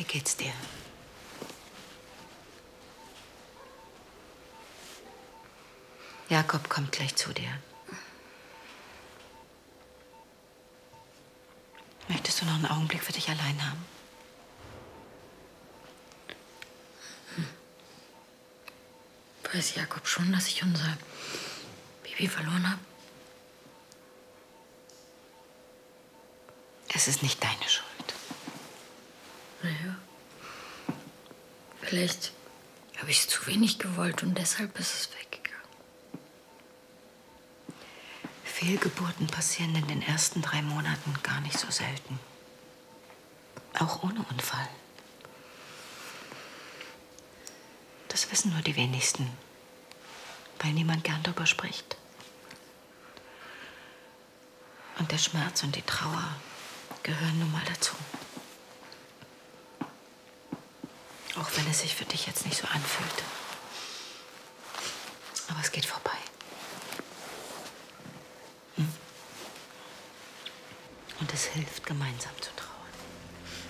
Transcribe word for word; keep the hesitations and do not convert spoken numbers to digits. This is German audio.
geht's dir? Jakob kommt gleich zu dir. Möchtest du noch einen Augenblick für dich allein haben? Hm. Weiß Jakob schon, dass ich unser Baby verloren habe? Es ist nicht deine Schuld. Naja. Vielleicht habe ich es zu wenig gewollt und deshalb ist es weggegangen. Fehlgeburten passieren in den ersten drei Monaten gar nicht so selten. Auch ohne Unfall. Das wissen nur die wenigsten, weil niemand gern darüber spricht. Und der Schmerz und die Trauer gehören nun mal dazu. Auch wenn es sich für dich jetzt nicht so anfühlt. Aber es geht vorbei. Hm? Und es hilft, gemeinsam zu tragen.